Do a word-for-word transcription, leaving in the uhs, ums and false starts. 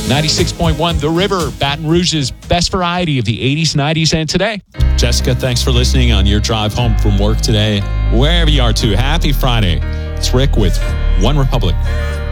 ninety-six point one The River, Baton Rouge's best variety of the eighties, nineties, and today. Jessica, thanks for listening on your drive home from work today. Wherever you are, too, happy Friday. It's Rick with One Republic.